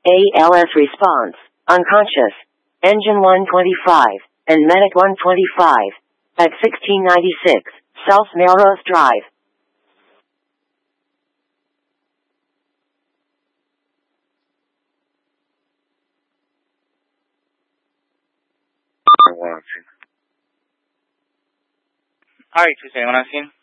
ALS response, unconscious, engine 125, and medic 125, at 1696, South Melrose Drive. Hi, 27, 1